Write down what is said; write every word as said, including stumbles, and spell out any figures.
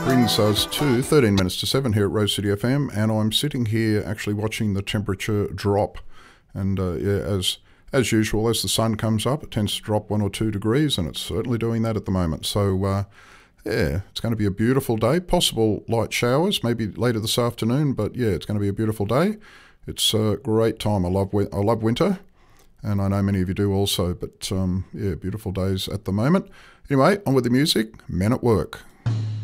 Brings us to thirteen minutes to seven here at Rose City F M, and I'm sitting here actually watching the temperature drop. And uh, yeah, as as usual, as the sun comes up, it tends to drop one or two degrees, and it's certainly doing that at the moment. So uh, yeah, it's going to be a beautiful day. Possible light showers, maybe later this afternoon, but yeah, it's going to be a beautiful day. It's a great time. I love I love winter, and I know many of you do also. But um, yeah, beautiful days at the moment. Anyway, on with the music. Men at Work.